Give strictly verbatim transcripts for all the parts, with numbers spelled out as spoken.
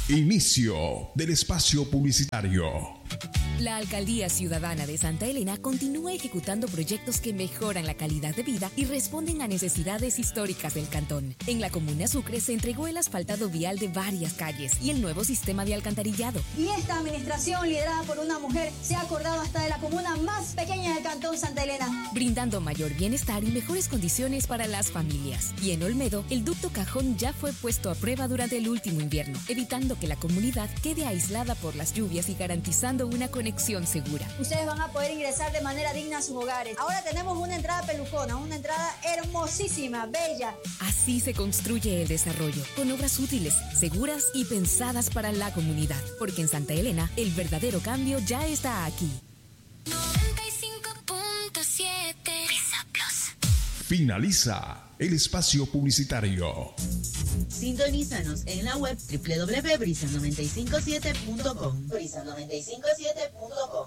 Inicio del espacio publicitario. La Alcaldía Ciudadana de Santa Elena continúa ejecutando proyectos que mejoran la calidad de vida y responden a necesidades históricas del cantón. En la comuna Sucre se entregó el asfaltado vial de varias calles y el nuevo sistema de alcantarillado. Y esta administración, liderada por una mujer, se ha acordado hasta de la comuna más pequeña del cantón Santa Elena, brindando mayor bienestar y mejores condiciones para las familias. Y en Olmedo, el ducto Cajón ya fue puesto a prueba durante el último invierno, evitando que la comunidad quede aislada por las lluvias y garantizando una conexión segura. Ustedes van a poder ingresar de manera digna a sus hogares. Ahora tenemos una entrada pelucona, una entrada hermosísima, bella. Así se construye el desarrollo, con obras útiles, seguras y pensadas para la comunidad. Porque en Santa Elena, el verdadero cambio ya está aquí. noventa y cinco punto siete Brisa Plus. Finaliza el espacio publicitario. Sintonízanos en la web doble u doble u doble u punto brisa noventa y cinco siete punto com. brisa noventa y cinco siete punto com.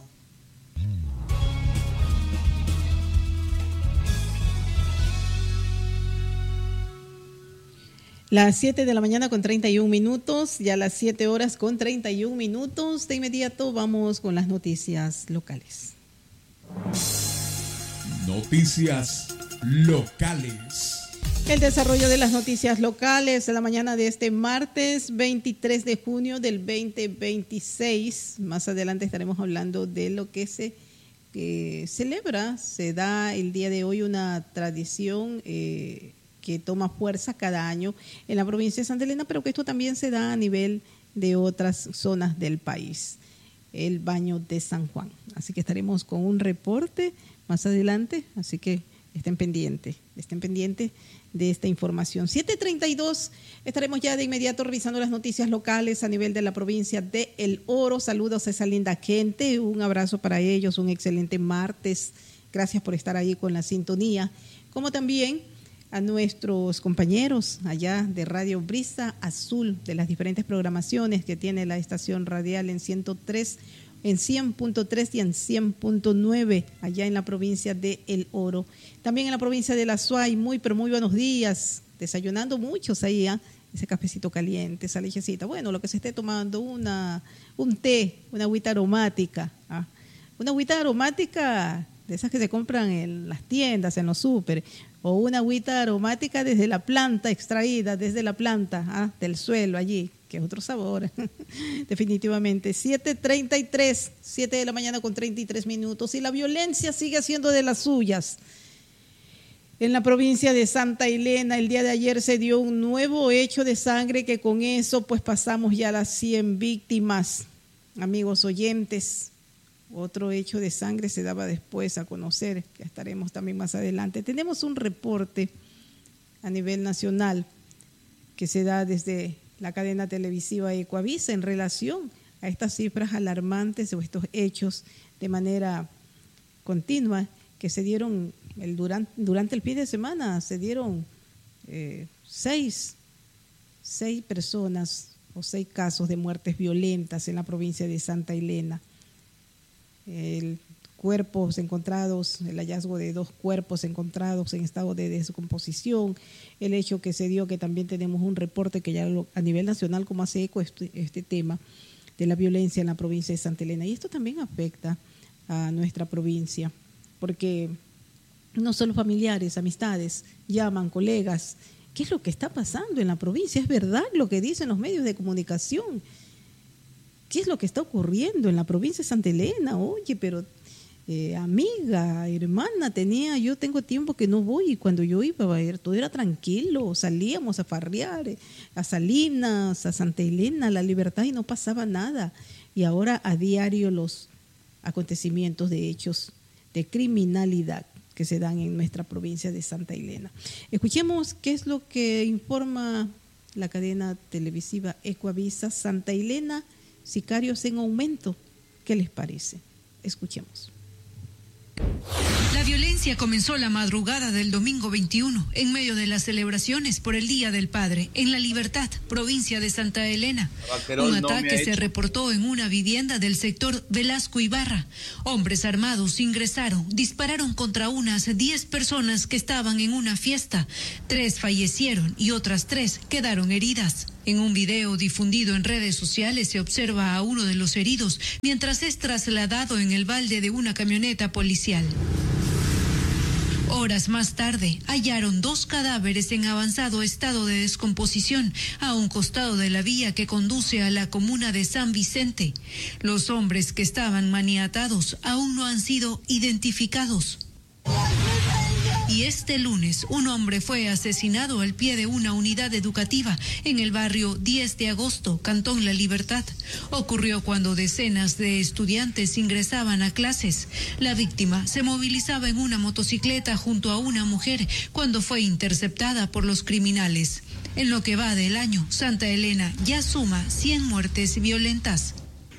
Las siete de la mañana con treinta y un minutos, ya las siete horas con treinta y un minutos. De inmediato vamos con las noticias locales. Noticias locales. El desarrollo de las noticias locales en la mañana de este martes veintitrés de junio del veinte veintiséis. Más adelante estaremos hablando de lo que se eh, celebra. Se da el día de hoy una tradición eh, que toma fuerza cada año en la provincia de Santa Elena, pero que esto también se da a nivel de otras zonas del país. El baño de San Juan. Así que estaremos con un reporte más adelante, así que estén pendientes, estén pendientes de esta información. siete treinta y dos, estaremos ya de inmediato revisando las noticias locales a nivel de la provincia de El Oro. Saludos a esa linda gente, un abrazo para ellos, un excelente martes. Gracias por estar ahí con la sintonía, como también a nuestros compañeros allá de Radio Brisa Azul, de las diferentes programaciones que tiene la estación radial en ciento tres, en cien punto tres y en cien punto nueve, allá en la provincia de El Oro. También en la provincia de La Suay, muy pero muy buenos días, desayunando muchos ahí, ¿eh? Ese cafecito caliente, esa lechecita, bueno, lo que se esté tomando, una un té, una agüita aromática, ¿ah? Una agüita aromática de esas que se compran en las tiendas, en los súper, o una agüita aromática desde la planta, extraída desde la planta, ¿ah? Del suelo allí, que es otro sabor, definitivamente. siete treinta y tres, siete de la mañana con treinta y tres minutos, y la violencia sigue siendo de las suyas. En la provincia de Santa Elena, el día de ayer se dio un nuevo hecho de sangre, que con eso pues pasamos ya a las cien víctimas, amigos oyentes. Otro hecho de sangre se daba después a conocer, que estaremos también más adelante. Tenemos un reporte a nivel nacional que se da desde la cadena televisiva Ecuavisa en relación a estas cifras alarmantes o estos hechos de manera continua que se dieron el durante, durante el fin de semana. Se dieron eh, seis, seis personas o seis casos de muertes violentas en la provincia de Santa Elena. El cuerpos encontrados, el hallazgo de dos cuerpos encontrados en estado de descomposición, el hecho que se dio, que también tenemos un reporte que ya lo, a nivel nacional como hace eco este, este tema de la violencia en la provincia de Santa Elena. Y esto también afecta a nuestra provincia, porque no solo familiares, amistades, llaman, colegas, ¿qué es lo que está pasando en la provincia? ¿Es verdad lo que dicen los medios de comunicación? ¿Qué es lo que está ocurriendo en la provincia de Santa Elena? Oye, pero eh, amiga, hermana, tenía, yo tengo tiempo que no voy, y cuando yo iba a ir todo era tranquilo, salíamos a farrear, a Salinas, a Santa Elena, a La Libertad, y no pasaba nada. Y ahora a diario los acontecimientos de hechos de criminalidad que se dan en nuestra provincia de Santa Elena. Escuchemos qué es lo que informa la cadena televisiva Ecuavisa. Santa Elena, sicarios en aumento. ¿Qué les parece? Escuchemos. La violencia comenzó la madrugada del domingo veintiuno, en medio de las celebraciones por el Día del Padre, en La Libertad, provincia de Santa Elena. Un ataque se reportó en una vivienda del sector Velasco Ibarra. Hombres armados ingresaron, dispararon contra unas diez personas que estaban en una fiesta. Tres fallecieron y otras tres quedaron heridas. En un video difundido en redes sociales se observa a uno de los heridos mientras es trasladado en el balde de una camioneta policial. Horas más tarde, hallaron dos cadáveres en avanzado estado de descomposición a un costado de la vía que conduce a la comuna de San Vicente. Los hombres que estaban maniatados aún no han sido identificados. Y este lunes, un hombre fue asesinado al pie de una unidad educativa en el barrio diez de agosto, Cantón La Libertad. Ocurrió cuando decenas de estudiantes ingresaban a clases. La víctima se movilizaba en una motocicleta junto a una mujer cuando fue interceptada por los criminales. En lo que va del año, Santa Elena ya suma cien muertes violentas.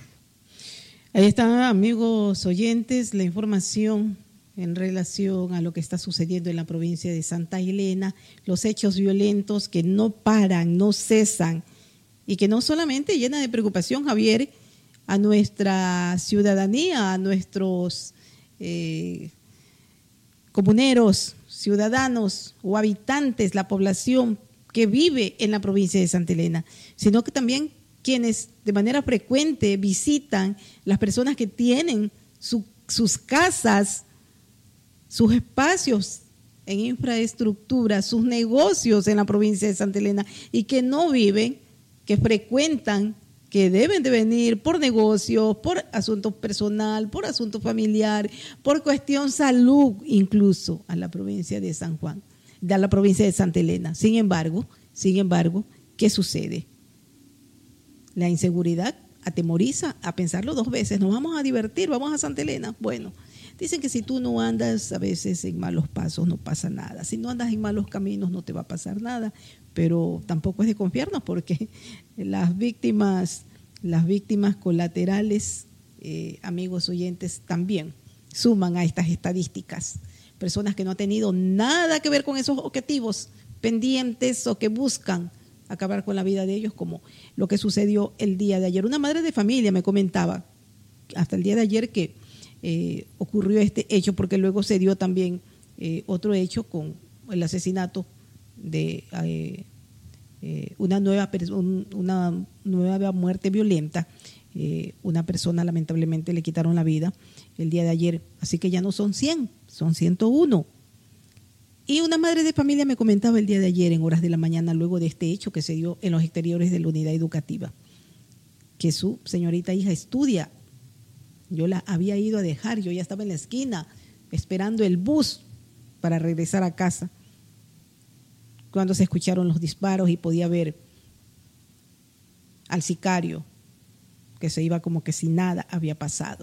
Ahí están, amigos oyentes, la información en relación a lo que está sucediendo en la provincia de Santa Elena, los hechos violentos que no paran, no cesan y que no solamente llenan de preocupación, Javier, a nuestra ciudadanía, a nuestros eh, comuneros, ciudadanos o habitantes, la población que vive en la provincia de Santa Elena, sino que también quienes de manera frecuente visitan, las personas que tienen su, sus casas, sus espacios en infraestructura, sus negocios en la provincia de Santa Elena y que no viven, que frecuentan, que deben de venir por negocios, por asuntos personal, por asunto familiar, por cuestión salud, incluso a la provincia de San Juan, a la provincia de Santa Elena. Sin embargo, sin embargo, ¿qué sucede? La inseguridad atemoriza a pensarlo dos veces. Nos vamos a divertir, vamos a Santa Elena. Bueno, dicen que si tú no andas a veces en malos pasos no pasa nada. Si no andas en malos caminos no te va a pasar nada. Pero tampoco es de confiarnos porque las víctimas, las víctimas colaterales, eh, amigos oyentes, también suman a estas estadísticas. Personas que no han tenido nada que ver con esos objetivos pendientes o que buscan acabar con la vida de ellos, como lo que sucedió el día de ayer. Una madre de familia me comentaba hasta el día de ayer que eh, ocurrió este hecho, porque luego se dio también eh, otro hecho con el asesinato de eh, eh, una nueva una nueva muerte violenta. Eh, una persona lamentablemente le quitaron la vida el día de ayer, así que ya no son cien, son ciento uno. Y una madre de familia me comentaba el día de ayer en horas de la mañana, luego de este hecho que se dio en los exteriores de la unidad educativa, que su señorita hija estudia. Yo la había ido a dejar, yo ya estaba en la esquina esperando el bus para regresar a casa, cuando se escucharon los disparos y podía ver al sicario que se iba como que si nada había pasado.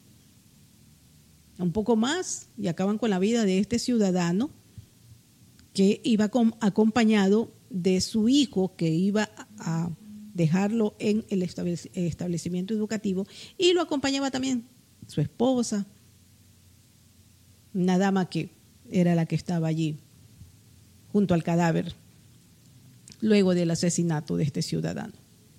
Un poco más y acaban con la vida de este ciudadano que iba acompañado de su hijo, que iba a dejarlo en el establecimiento educativo, y lo acompañaba también su esposa, una dama que era la que estaba allí junto al cadáver luego del asesinato de este ciudadano.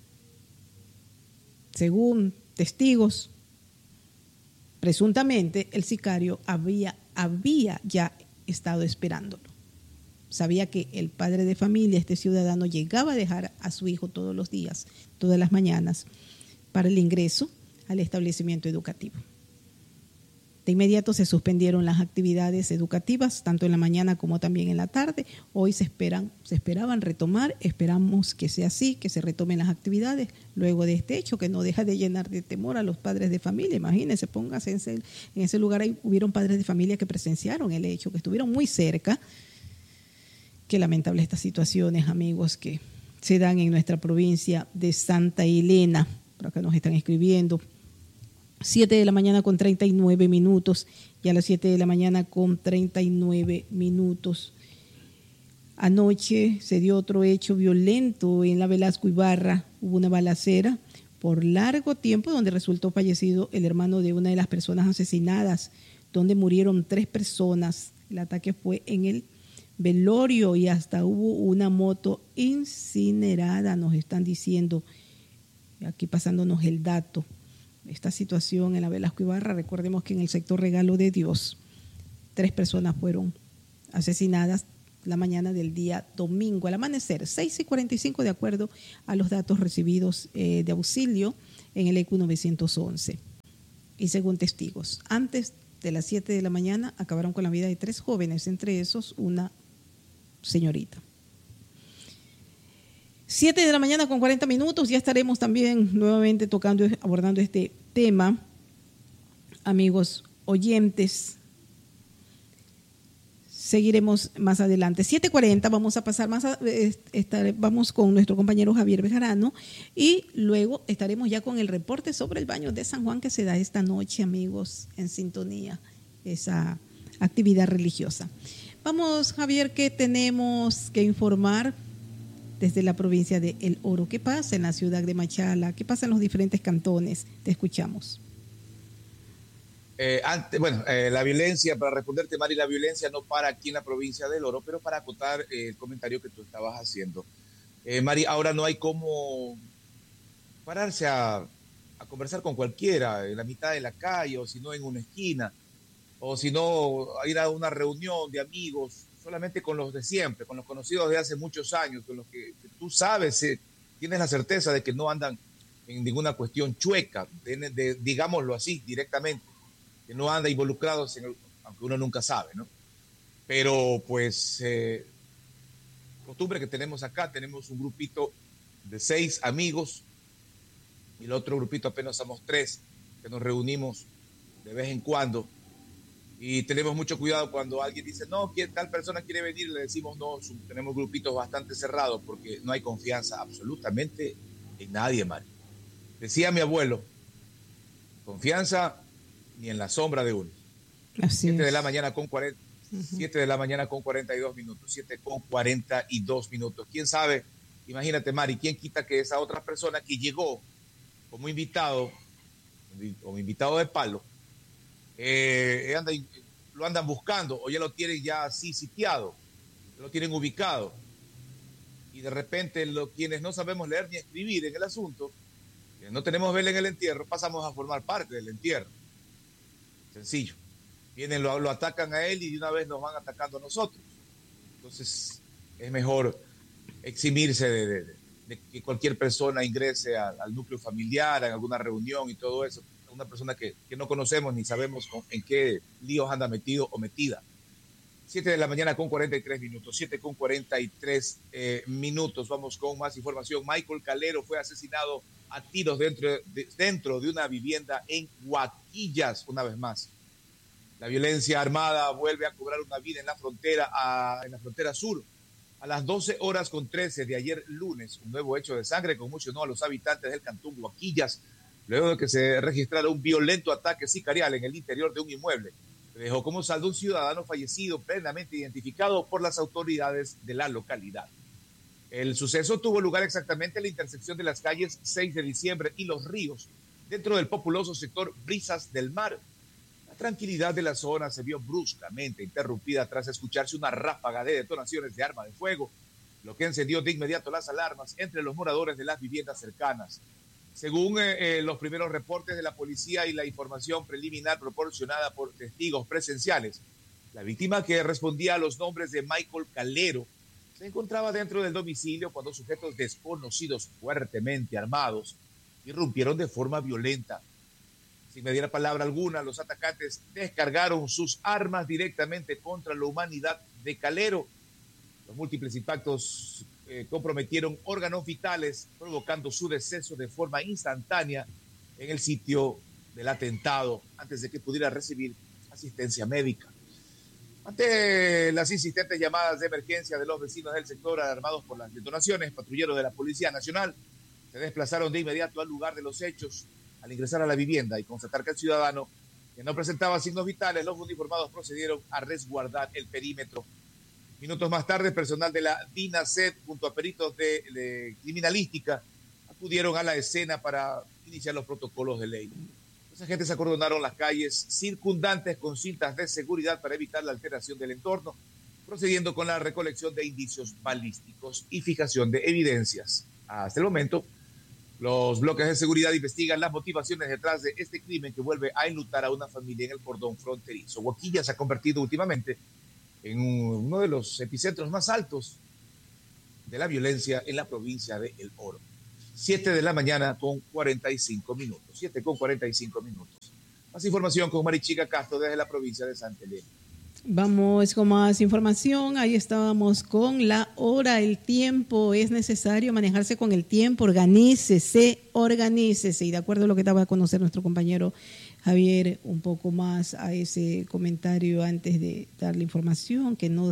Según testigos, presuntamente el sicario había, había ya estado esperándolo. Sabía que el padre de familia, este ciudadano, llegaba a dejar a su hijo todos los días, todas las mañanas, para el ingreso al establecimiento educativo. De inmediato se suspendieron las actividades educativas, tanto en la mañana como también en la tarde. Hoy se esperan, se esperaban retomar, esperamos que sea así, que se retomen las actividades luego de este hecho, que no deja de llenar de temor a los padres de familia. Imagínense, pónganse en ese, en ese lugar, ahí hubieron padres de familia que presenciaron el hecho, que estuvieron muy cerca. Qué lamentable estas situaciones, amigos, que se dan en nuestra provincia de Santa Elena. Por acá nos están escribiendo. siete de la mañana con treinta y nueve minutos. Y a las siete de la mañana con treinta y nueve minutos. Anoche se dio otro hecho violento en la Velasco Ibarra. Hubo una balacera por largo tiempo donde resultó fallecido el hermano de una de las personas asesinadas, donde murieron tres personas. El ataque fue en el velorio y hasta hubo una moto incinerada, nos están diciendo, aquí pasándonos el dato. Esta situación en la Velasco Ibarra, recordemos que en el sector Regalo de Dios, tres personas fueron asesinadas, la mañana del día domingo, al amanecer, seis y cuarenta y cinco, de acuerdo a los datos recibidos eh, de auxilio en el E Q novecientos once. Y según testigos, antes de las siete de la mañana acabaron con la vida de tres jóvenes, entre esos una señorita. siete de la mañana con cuarenta minutos, ya estaremos también nuevamente tocando, abordando este tema, amigos oyentes. Seguiremos más adelante. siete cuarenta, vamos a pasar más, a, estar, vamos con nuestro compañero Javier Bejarano y luego estaremos ya con el reporte sobre el baño de San Juan que se da esta noche, amigos, en sintonía, esa actividad religiosa. Vamos, Javier, ¿qué tenemos que informar desde la provincia de El Oro? ¿Qué pasa en la ciudad de Machala? ¿Qué pasa en los diferentes cantones? Te escuchamos. Eh, antes, bueno, eh, la violencia, para responderte, Mari, la violencia no para aquí en la provincia del Oro, pero para acotar eh, el comentario que tú estabas haciendo. Eh, Mari, ahora no hay cómo pararse a, a conversar con cualquiera en la mitad de la calle, o si no en una esquina, o si no a ir a una reunión de amigos, solamente con los de siempre, con los conocidos de hace muchos años, con los que, que tú sabes, eh, tienes la certeza de que no andan en ninguna cuestión chueca, de, de, digámoslo así, directamente, que no anda involucrados en el, aunque uno nunca sabe, ¿no? Pero pues, eh, costumbre que tenemos acá, tenemos un grupito de seis amigos y el otro grupito apenas somos tres, que nos reunimos de vez en cuando y tenemos mucho cuidado cuando alguien dice, no, que tal persona quiere venir, le decimos no, tenemos grupitos bastante cerrados porque no hay confianza absolutamente en nadie, Mario. Decía mi abuelo, confianza ni en la sombra de uno. Así siete es. de la mañana con cuarenta, uh-huh. siete de la mañana con cuarenta y dos minutos, siete con cuarenta y dos minutos. ¿Quién sabe? Imagínate, Mari, ¿quién quita que esa otra persona que llegó como invitado, como invitado de palo, eh, anda, lo andan buscando o ya lo tienen ya así sitiado, lo tienen ubicado y de repente lo, quienes no sabemos leer ni escribir en el asunto, que no tenemos vela en el entierro, pasamos a formar parte del entierro. Sencillo. Vienen, lo, lo atacan a él y de una vez nos van atacando a nosotros. Entonces es mejor eximirse de, de, de que cualquier persona ingrese a, al núcleo familiar, en alguna reunión y todo eso. Una persona que, que no conocemos ni sabemos con, en qué líos anda metido o metida. siete de la mañana con cuarenta y tres minutos, siete con cuarenta y tres eh, minutos. Vamos con más información. Michael Calero fue asesinado a tiros dentro de, dentro de una vivienda en Huaquillas, una vez más. La violencia armada vuelve a cobrar una vida en la frontera, a, en la frontera sur. A las doce horas con trece de ayer lunes, un nuevo hecho de sangre conmocionó a los habitantes del cantón Huaquillas, luego de que se registrara un violento ataque sicarial en el interior de un inmueble. Se dejó como saldo un ciudadano fallecido plenamente identificado por las autoridades de la localidad. El suceso tuvo lugar exactamente en la intersección de las calles seis de diciembre y Los Ríos, dentro del populoso sector Brisas del Mar. La tranquilidad de la zona se vio bruscamente interrumpida tras escucharse una ráfaga de detonaciones de arma de fuego, lo que encendió de inmediato las alarmas entre los moradores de las viviendas cercanas. Según eh, eh, los primeros reportes de la policía y la información preliminar proporcionada por testigos presenciales, la víctima, que respondía a los nombres de Michael Calero, se encontraba dentro del domicilio cuando sujetos desconocidos fuertemente armados irrumpieron de forma violenta. Sin medir palabra alguna, los atacantes descargaron sus armas directamente contra la humanidad de Calero. Los múltiples impactos eh, comprometieron órganos vitales, provocando su deceso de forma instantánea en el sitio del atentado, antes de que pudiera recibir asistencia médica. Ante las insistentes llamadas de emergencia de los vecinos del sector alarmados por las detonaciones, patrulleros de la Policía Nacional se desplazaron de inmediato al lugar de los hechos. Al ingresar a la vivienda y constatar que el ciudadano, que no presentaba signos vitales, los uniformados procedieron a resguardar el perímetro. Minutos más tarde, personal de la DINASED junto a peritos de, de criminalística acudieron a la escena para iniciar los protocolos de ley. Los agentes acordonaron las calles circundantes con cintas de seguridad para evitar la alteración del entorno, procediendo con la recolección de indicios balísticos y fijación de evidencias. Hasta el momento, los bloques de seguridad investigan las motivaciones detrás de este crimen que vuelve a enlutar a una familia en el cordón fronterizo. Huaquillas se ha convertido últimamente en uno de los epicentros más altos de la violencia en la provincia de El Oro. siete de la mañana con cuarenta y cinco minutos. siete con cuarenta y cinco minutos. Más información con Marichica Castro desde la provincia de Santa Elena. Vamos con más información. Ahí estábamos con la hora, el tiempo. Es necesario manejarse con el tiempo. Organícese, organícese. Y de acuerdo a lo que estaba a conocer nuestro compañero Javier, un poco más a ese comentario antes de dar la información que no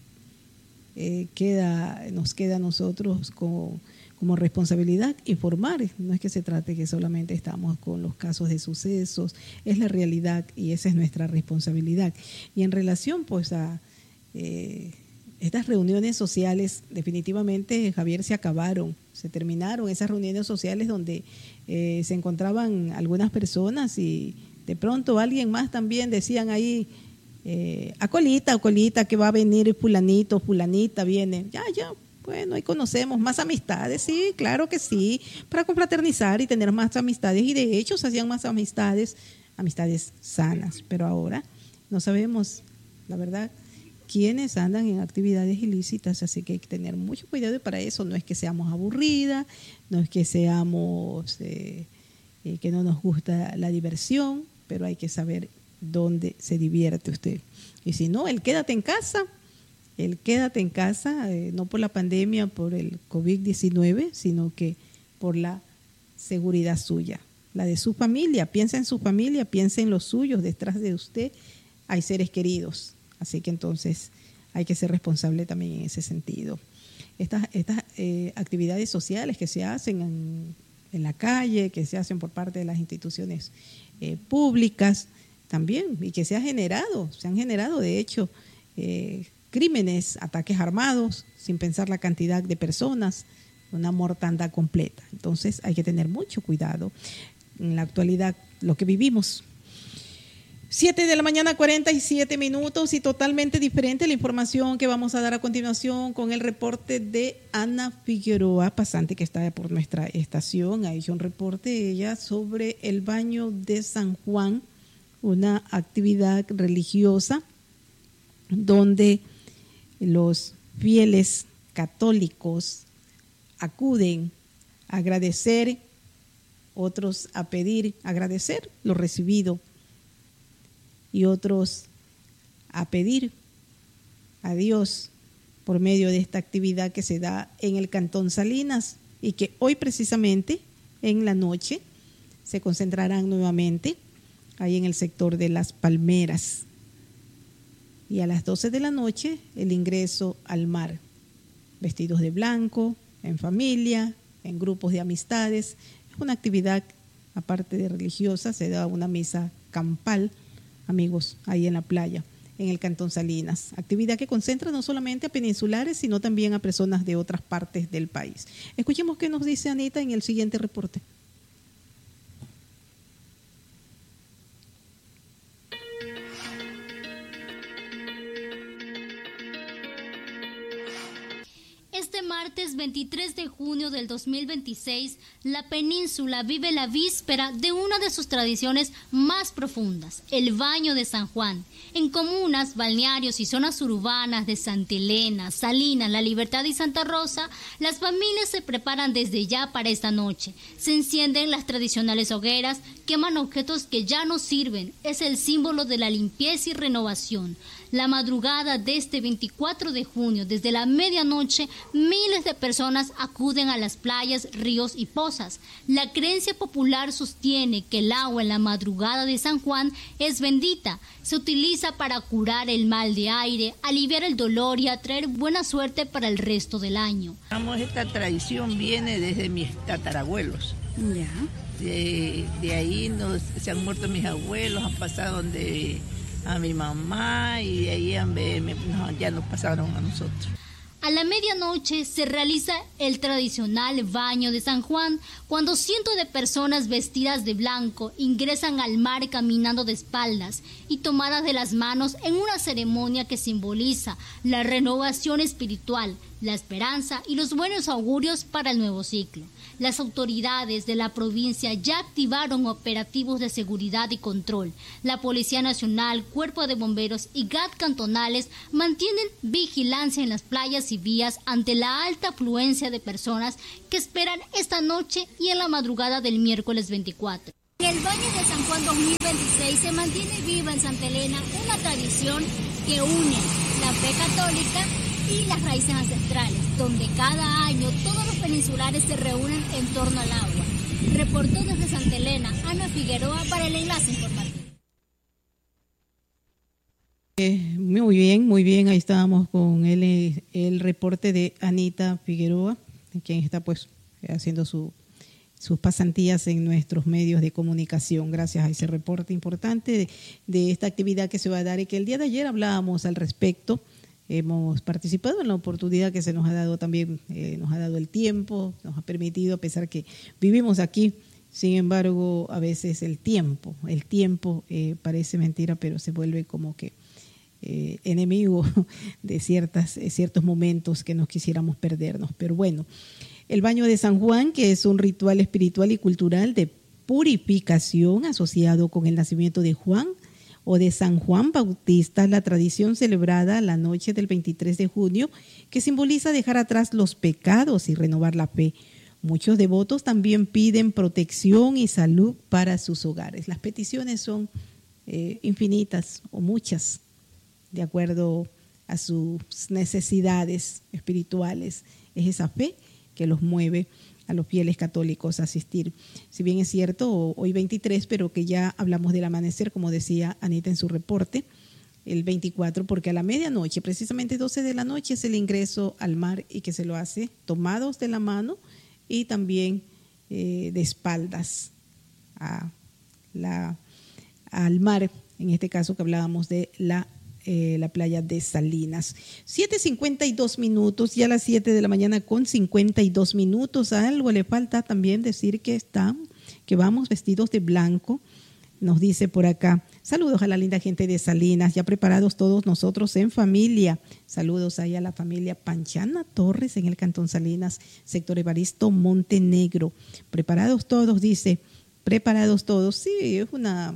eh, queda, nos queda a nosotros como, como responsabilidad informar. No es que se trate que solamente estamos con los casos de sucesos, es la realidad y esa es nuestra responsabilidad. Y en relación pues a eh, estas reuniones sociales, definitivamente, Javier, se acabaron, se terminaron esas reuniones sociales donde eh, se encontraban algunas personas y de pronto alguien más también decían ahí, eh, a colita, a colita, que va a venir fulanito, fulanita, viene, ya, ya. Bueno, ahí conocemos más amistades, sí, claro que sí, para confraternizar y tener más amistades. Y de hecho se hacían más amistades, amistades sanas. Pero ahora no sabemos, la verdad, quiénes andan en actividades ilícitas. Así que hay que tener mucho cuidado y para eso no es que seamos aburridas, no es que seamos, eh, eh, que no nos gusta la diversión, pero hay que saber dónde se divierte usted. Y si no, el quédate en casa. El quédate en casa, eh, no por la pandemia, por el COVID diecinueve, sino que por la seguridad suya, la de su familia. Piensa en su familia, piensa en los suyos. Detrás de usted hay seres queridos. Así que entonces hay que ser responsable también en ese sentido. Estas, estas eh, actividades sociales que se hacen en, en la calle, que se hacen por parte de las instituciones eh, públicas también, y que se ha generado, se han generado de hecho, eh, crímenes, ataques armados, sin pensar la cantidad de personas, una mortandad completa. Entonces hay que tener mucho cuidado en la actualidad, lo que vivimos. siete de la mañana, cuarenta y siete minutos y totalmente diferente la información que vamos a dar a continuación con el reporte de Ana Figueroa, pasante que está por nuestra estación. Ha hecho un reporte ella sobre el baño de San Juan, una actividad religiosa donde los fieles católicos acuden a agradecer, otros a pedir, agradecer lo recibido y otros a pedir a Dios por medio de esta actividad que se da en el Cantón Salinas y que hoy precisamente en la noche se concentrarán nuevamente ahí en el sector de Las Palmeras. Y a las doce de la noche el ingreso al mar, vestidos de blanco, en familia, en grupos de amistades. Es una actividad, aparte de religiosa, se da una misa campal, amigos, ahí en la playa, en el Cantón Salinas. Actividad que concentra no solamente a peninsulares, sino también a personas de otras partes del país. Escuchemos qué nos dice Anita en el siguiente reporte. Este martes veintitrés de junio del dos mil veintiséis, la península vive la víspera de una de sus tradiciones más profundas, el Baño de San Juan. En comunas, balnearios y zonas urbanas de Santa Elena, Salinas, La Libertad y Santa Rosa, las familias se preparan desde ya para esta noche. Se encienden las tradicionales hogueras, queman objetos que ya no sirven. Es el símbolo de la limpieza y renovación. La madrugada de este veinticuatro de junio, desde la medianoche, miles de personas acuden a las playas, ríos y pozas. La creencia popular sostiene que el agua en la madrugada de San Juan es bendita. Se utiliza para curar el mal de aire, aliviar el dolor y atraer buena suerte para el resto del año. Esta tradición viene desde mis tatarabuelos. Ya. De, de ahí nos, se han muerto mis abuelos, han pasado de... a mi mamá y de ahí me, me, no, ya nos pasaron a nosotros. A la medianoche se realiza el tradicional baño de San Juan, cuando cientos de personas vestidas de blanco ingresan al mar caminando de espaldas y tomadas de las manos en una ceremonia que simboliza la renovación espiritual, la esperanza y los buenos augurios para el nuevo ciclo. Las autoridades de la provincia ya activaron operativos de seguridad y control. La Policía Nacional, Cuerpo de Bomberos y G A T cantonales mantienen vigilancia en las playas y vías ante la alta afluencia de personas que esperan esta noche y en la madrugada del miércoles veinticuatro. En el Baño de San Juan dos mil veintiséis se mantiene viva en Santa Elena una tradición que une la fe católica y las raíces ancestrales, donde cada año todos los peninsulares se reúnen en torno al agua. Reportó desde Santa Elena Ana Figueroa para el enlace informativo. Eh, muy bien, muy bien, ahí estábamos con el, el reporte de Anita Figueroa, quien está pues haciendo su, sus pasantías en nuestros medios de comunicación, gracias a ese reporte importante de, de esta actividad que se va a dar y que el día de ayer hablábamos al respecto. Hemos participado en la oportunidad que se nos ha dado también, eh, nos ha dado el tiempo, nos ha permitido, a pesar que vivimos aquí, sin embargo, a veces el tiempo, el tiempo eh, parece mentira, pero se vuelve como que eh, enemigo de ciertas, eh, ciertos momentos que nos quisiéramos perdernos. Pero bueno, el Baño de San Juan, que es un ritual espiritual y cultural de purificación asociado con el nacimiento de Juan, o de San Juan Bautista, la tradición celebrada la noche del veintitrés de junio, que simboliza dejar atrás los pecados y renovar la fe. Muchos devotos también piden protección y salud para sus hogares. Las peticiones son eh, infinitas o muchas, de acuerdo a sus necesidades espirituales. Es esa fe que los mueve a los fieles católicos a asistir. Si bien es cierto, hoy veintitrés, pero que ya hablamos del amanecer, como decía Anita en su reporte, el veinticuatro, porque a la medianoche, precisamente doce de la noche, es el ingreso al mar y que se lo hace tomados de la mano y también eh, de espaldas a la, al mar, en este caso que hablábamos de la Eh, la playa de Salinas. siete cincuenta y dos minutos, ya a las siete de la mañana con cincuenta y dos minutos. A algo le falta también decir que están, que vamos vestidos de blanco. Nos dice por acá, saludos a la linda gente de Salinas, ya preparados todos nosotros en familia. Saludos ahí a la familia Panchana Torres en el Cantón Salinas, sector Evaristo Montenegro. Preparados todos, dice, preparados todos. Sí, es una,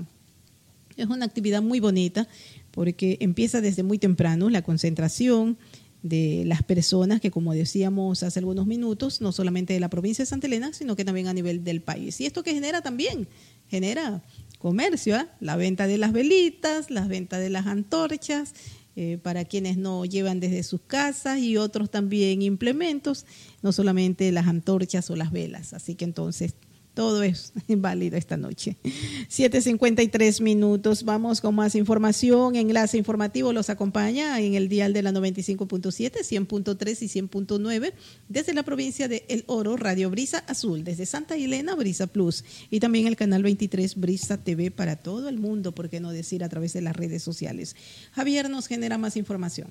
es una actividad muy bonita, porque empieza desde muy temprano la concentración de las personas que, como decíamos hace algunos minutos, no solamente de la provincia de Santa Elena, sino que también a nivel del país. Y esto que genera también, genera comercio, ¿eh? La venta de las velitas, la venta de las antorchas, eh, para quienes no llevan desde sus casas, y otros también implementos, no solamente las antorchas o las velas. Así que entonces todo es válido esta noche. siete cincuenta y tres minutos. Vamos con más información. Enlace informativo los acompaña en el dial de la noventa y cinco punto siete, cien punto tres y cien punto nueve. Desde la provincia de El Oro, Radio Brisa Azul. Desde Santa Elena, Brisa Plus. Y también el canal veintitrés, Brisa T V, para todo el mundo, por qué no decir a través de las redes sociales. Javier nos genera más información.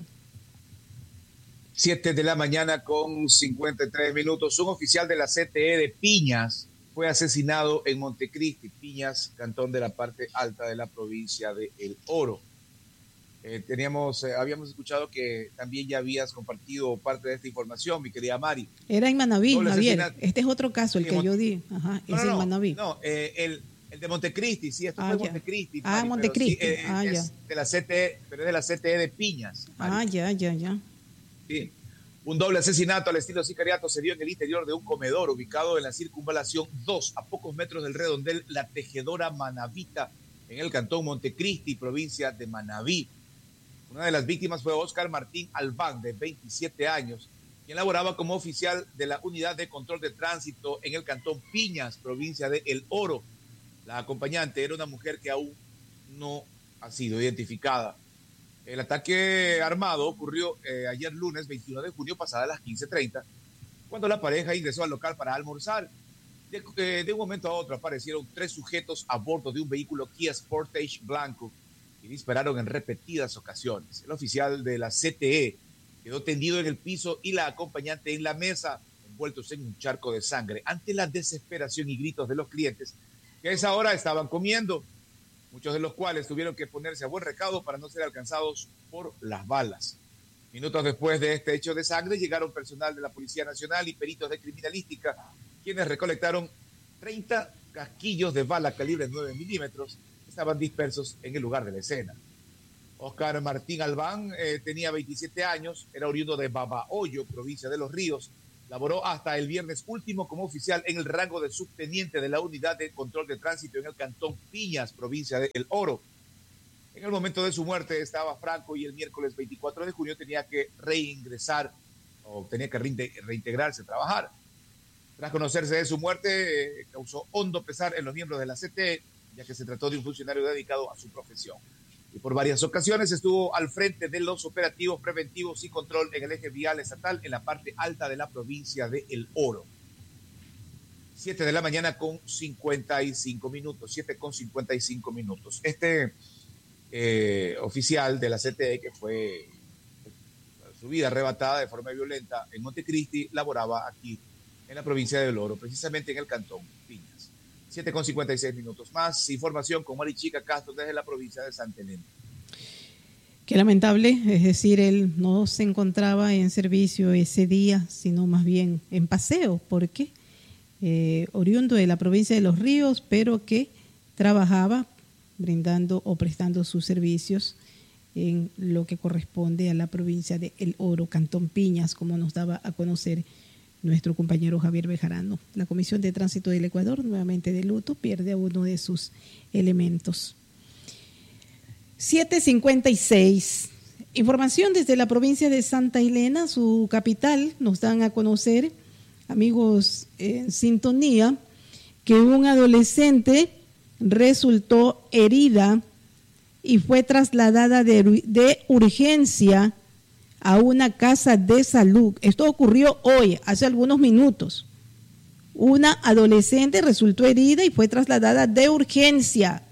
siete de la mañana con cincuenta y tres minutos. Un oficial de la C T E de Piñas fue asesinado en Montecristi, Piñas, cantón de la parte alta de la provincia de El Oro. Eh, teníamos, eh, habíamos escuchado que también ya habías compartido parte de esta información, mi querida Mari. Era en Manaví, Javier. Este es otro caso, el sí, que Mon- yo di. Ajá, no, es no, en no, Manaví. No, eh, el, el de Montecristi, sí, esto ah, fue ya. Montecristi. Ah, Mari, Montecristi. Pero sí, eh, ah, es ya. de la C T E, pero es de la C T E de Piñas. Mari. Ah, ya, ya, ya. Sí. Un doble asesinato al estilo sicariato se dio en el interior de un comedor ubicado en la circunvalación dos, a pocos metros del redondel La Tejedora Manavita, en el cantón Montecristi, provincia de Manabí. Una de las víctimas fue Óscar Martín Albán, de veintisiete años, quien laboraba como oficial de la Unidad de Control de Tránsito en el cantón Piñas, provincia de El Oro. La acompañante era una mujer que aún no ha sido identificada. El ataque armado ocurrió eh, ayer lunes veintiuno de junio, pasadas las quince treinta, cuando la pareja ingresó al local para almorzar. De, eh, de un momento a otro aparecieron tres sujetos a bordo de un vehículo Kia Sportage blanco y dispararon en repetidas ocasiones. El oficial de la C T E quedó tendido en el piso y la acompañante en la mesa, envueltos en un charco de sangre, ante la desesperación y gritos de los clientes que a esa hora estaban comiendo, muchos de los cuales tuvieron que ponerse a buen recaudo para no ser alcanzados por las balas. Minutos después de este hecho de sangre, llegaron personal de la Policía Nacional y peritos de criminalística, quienes recolectaron treinta casquillos de bala calibre nueve milímetros que estaban dispersos en el lugar de la escena. Oscar Martín Albán eh, tenía veintisiete años, era oriundo de Babahoyo, provincia de Los Ríos. Laboró hasta el viernes último como oficial en el rango de subteniente de la Unidad de Control de Tránsito en el Cantón Piñas, provincia de El Oro. En el momento de su muerte estaba franco y el miércoles veinticuatro de junio tenía que reingresar o tenía que reintegrarse a trabajar. Tras conocerse de su muerte, eh, causó hondo pesar en los miembros de la C T E, ya que se trató de un funcionario dedicado a su profesión. Y por varias ocasiones estuvo al frente de los operativos preventivos y control en el eje vial estatal en la parte alta de la provincia de El Oro. Siete de la mañana con cincuenta y cinco minutos, siete con cincuenta y cinco minutos. Este eh, oficial de la C T E, que fue su vida arrebatada de forma violenta en Montecristi, laboraba aquí en la provincia de El Oro, precisamente en el Cantón Piñas. siete con cincuenta y seis minutos más. Información con Marichica Castro desde la provincia de Santa Elena. Qué lamentable, es decir, él no se encontraba en servicio ese día, sino más bien en paseo. ¿Por qué? Eh, oriundo de la provincia de Los Ríos, pero que trabajaba brindando o prestando sus servicios en lo que corresponde a la provincia de El Oro, Cantón Piñas, como nos daba a conocer nuestro compañero Javier Bejarano. La Comisión de Tránsito del Ecuador, nuevamente de luto, pierde a uno de sus elementos. siete cincuenta y seis. Información desde la provincia de Santa Elena, su capital. Nos dan a conocer, amigos en sintonía, que un adolescente resultó herida y fue trasladada de, de urgencia a una casa de salud. Esto ocurrió hoy, hace algunos minutos. Una adolescente resultó herida y fue trasladada de urgencia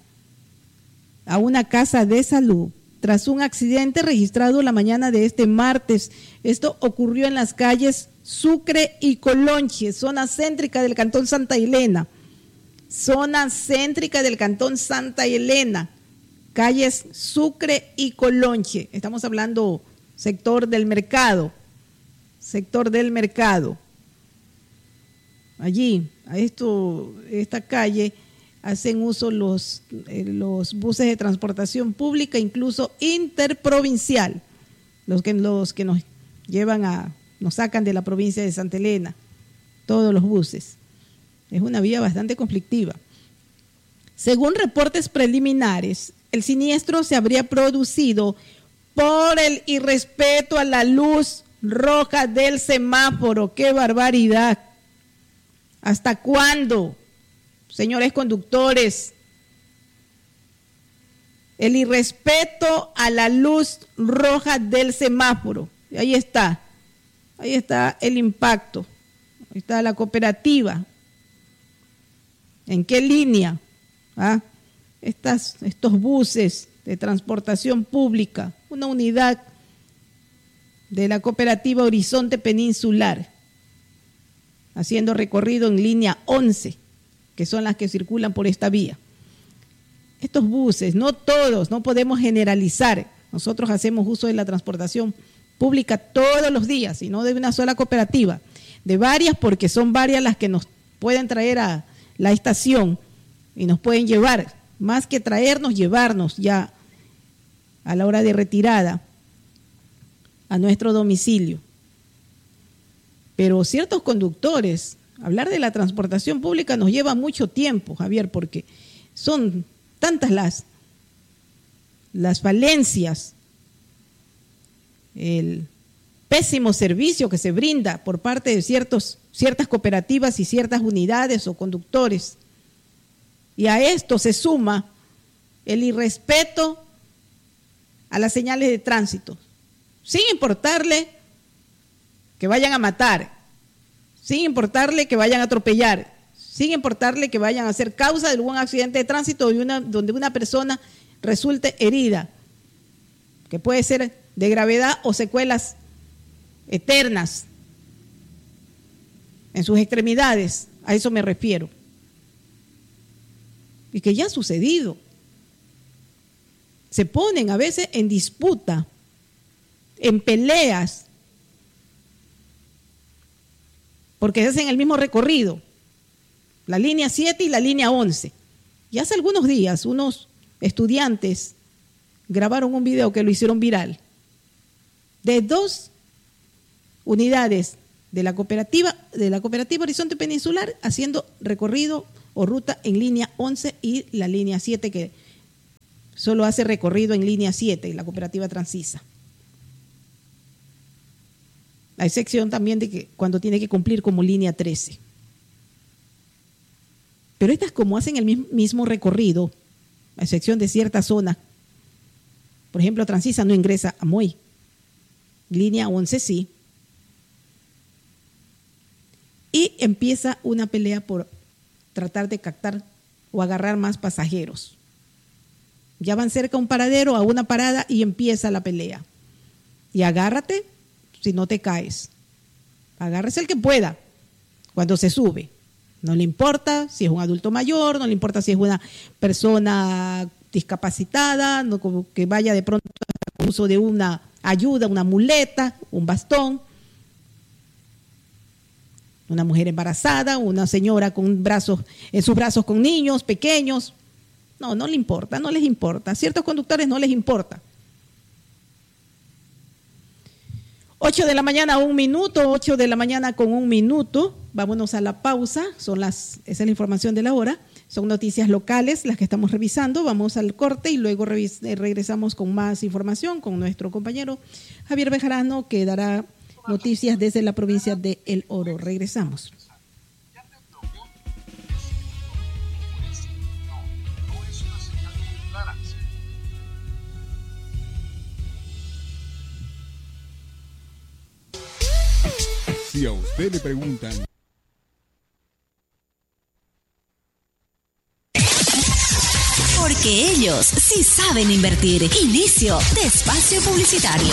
a una casa de salud tras un accidente registrado la mañana de este martes. Esto ocurrió en las calles Sucre y Colonche, zona céntrica del Cantón Santa Elena. Zona céntrica del Cantón Santa Elena. Calles Sucre y Colonche. Estamos hablando sector del mercado, sector del mercado. Allí, a esto, esta calle, hacen uso los, eh, los buses de transportación pública, incluso interprovincial, los que, los que nos llevan a, nos sacan de la provincia de Santa Elena, todos los buses. Es una vía bastante conflictiva. Según reportes preliminares, el siniestro se habría producido por el irrespeto a la luz roja del semáforo. ¡Qué barbaridad! ¿Hasta cuándo, señores conductores? El irrespeto a la luz roja del semáforo. Y ahí está, ahí está el impacto. Ahí está la cooperativa. ¿En qué línea? ¿Ah? Estas, estos buses de transportación pública, una unidad de la cooperativa Horizonte Peninsular, haciendo recorrido en línea once, que son las que circulan por esta vía. Estos buses, no todos, no podemos generalizar. Nosotros hacemos uso de la transportación pública todos los días, y no de una sola cooperativa, de varias, porque son varias las que nos pueden traer a la estación y nos pueden llevar, más que traernos, llevarnos ya a la hora de retirada a nuestro domicilio. Pero ciertos conductores, hablar de la transportación pública nos lleva mucho tiempo, Javier, porque son tantas las, las falencias, el pésimo servicio que se brinda por parte de ciertos, ciertas cooperativas y ciertas unidades o conductores. Y a esto se suma el irrespeto a las señales de tránsito, sin importarle que vayan a matar, sin importarle que vayan a atropellar, sin importarle que vayan a ser causa de algún accidente de tránsito de una, donde una persona resulte herida, que puede ser de gravedad o secuelas eternas en sus extremidades. A eso me refiero. Y que ya ha sucedido. Se ponen a veces en disputa en peleas, porque hacen el mismo recorrido, la línea siete y la línea once. Y hace algunos días unos estudiantes grabaron un video que lo hicieron viral de dos unidades de la cooperativa, de la cooperativa Horizonte Peninsular haciendo recorrido o ruta en línea once y la línea siete, que solo hace recorrido en línea siete, la cooperativa Transisa. A excepción también de que cuando tiene que cumplir como línea trece. Pero estas, como hacen el mismo recorrido, a excepción de ciertas zonas, por ejemplo, Transisa no ingresa a Moy, línea once sí, y empieza una pelea por tratar de captar o agarrar más pasajeros. Ya van cerca a un paradero, a una parada, y empieza la pelea. Y agárrate si no te caes. Agárrese el que pueda cuando se sube. No le importa si es un adulto mayor, no le importa si es una persona discapacitada, no, como que vaya de pronto con uso de una ayuda, una muleta, un bastón, una mujer embarazada, una señora con brazos, en sus brazos con niños pequeños. No, no le importa, no les importa. A ciertos conductores no les importa. ocho de la mañana, un minuto, ocho de la mañana con un minuto. Vámonos a la pausa. Son las, esa es la información de la hora. Son noticias locales las que estamos revisando. Vamos al corte y luego revis, eh, regresamos con más información con nuestro compañero Javier Bejarano, que dará noticias desde la provincia de El Oro. Regresamos. Si a usted le preguntan, porque ellos sí saben invertir. Inicio de espacio publicitario.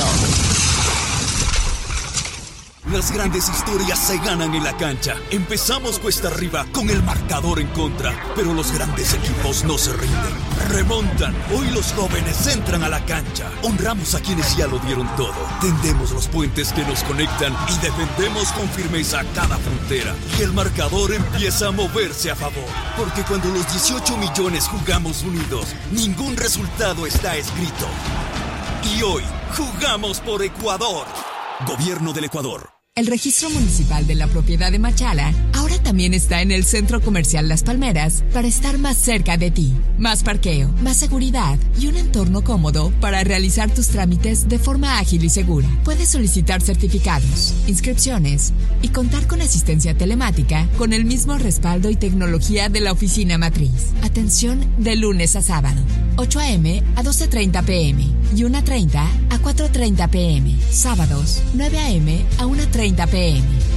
Las grandes historias se ganan en la cancha. Empezamos cuesta arriba con el marcador en contra, pero los grandes equipos no se rinden. Remontan. Hoy los jóvenes entran a la cancha. Honramos a quienes ya lo dieron todo. Tendemos los puentes que nos conectan y defendemos con firmeza cada frontera. Y el marcador empieza a moverse a favor. Porque cuando los dieciocho millones jugamos unidos, ningún resultado está escrito. Y hoy jugamos por Ecuador. Gobierno del Ecuador. El registro municipal de la propiedad de Machala ahora también está en el Centro Comercial Las Palmeras para estar más cerca de ti. Más parqueo, más seguridad y un entorno cómodo para realizar tus trámites de forma ágil y segura. Puedes solicitar certificados, inscripciones y contar con asistencia telemática con el mismo respaldo y tecnología de la oficina matriz. Atención de lunes a sábado, ocho a eme a doce treinta pe eme y una treinta a cuatro treinta pe eme. Sábados, nueve a eme a una treinta pe eme.